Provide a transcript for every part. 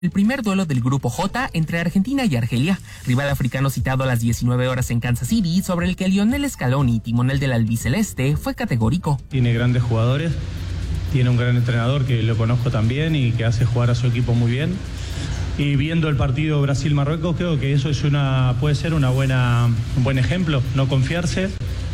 El primer duelo del Grupo J entre Argentina y Argelia, rival africano citado a las 19 horas en Kansas City, sobre el que Lionel Scaloni, timonel del albiceleste, fue categórico. Tiene grandes jugadores, tiene un gran entrenador que lo conozco también y que hace jugar a su equipo muy bien. Y viendo el partido Brasil-Marruecos, creo que eso es puede ser un buen ejemplo, no confiarse.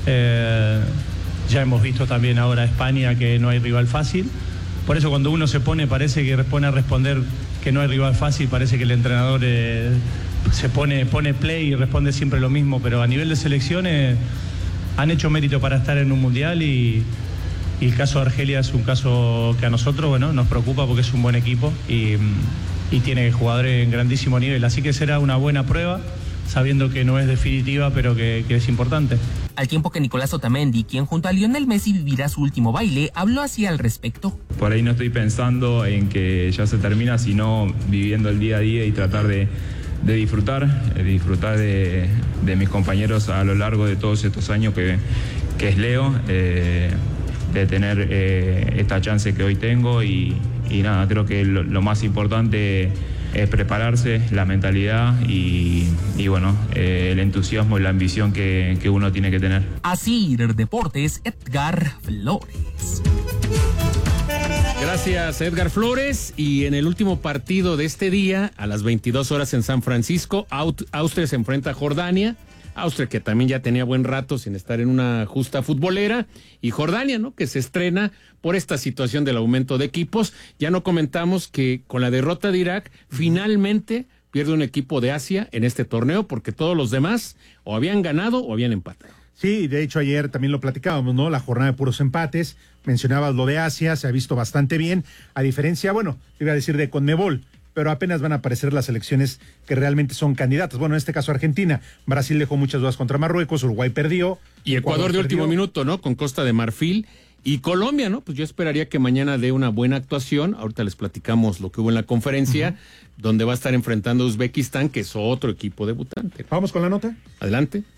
Ya hemos visto también ahora España que no hay rival fácil. Por eso cuando uno parece que pone a responder que no hay rival fácil, parece que el entrenador se pone play y responde siempre lo mismo, pero a nivel de selecciones han hecho mérito para estar en un mundial y el caso de Argelia es un caso que a nosotros nos preocupa porque es un buen equipo y tiene jugadores en grandísimo nivel, así que será una buena prueba, sabiendo que no es definitiva, pero que es importante. Al tiempo que Nicolás Otamendi, quien junto a Lionel Messi vivirá su último baile, habló así al respecto. Por ahí no estoy pensando en que ya se termina, sino viviendo el día a día y tratar de disfrutar de mis compañeros a lo largo de todos estos años que es Leo, de tener esta chance que hoy tengo y nada, creo que lo más importante es prepararse, la mentalidad y el entusiasmo y la ambición que uno tiene que tener. Asir Deportes, Edgar Flores. Gracias, Edgar Flores. Y en el último partido de este día, a las 22 horas en San Francisco, Austria se enfrenta a Jordania. Austria, que también ya tenía buen rato sin estar en una justa futbolera, y Jordania, ¿no?, que se estrena por esta situación del aumento de equipos. Ya no comentamos que con la derrota de Irak, finalmente pierde un equipo de Asia en este torneo, porque todos los demás o habían ganado o habían empatado. Sí, de hecho ayer también lo platicábamos, ¿no? La jornada de puros empates, mencionabas lo de Asia, se ha visto bastante bien, a diferencia, iba a decir de CONMEBOL, pero apenas van a aparecer las selecciones que realmente son candidatas. Bueno, en este caso Argentina. Brasil dejó muchas dudas contra Marruecos, Uruguay perdió. Y Ecuador de último minuto, ¿no? Con Costa de Marfil. Y Colombia, ¿no? Pues yo esperaría que mañana dé una buena actuación. Ahorita les platicamos lo que hubo en la conferencia, donde va a estar enfrentando a Uzbekistán, que es otro equipo debutante. ¿Vamos con la nota? Adelante.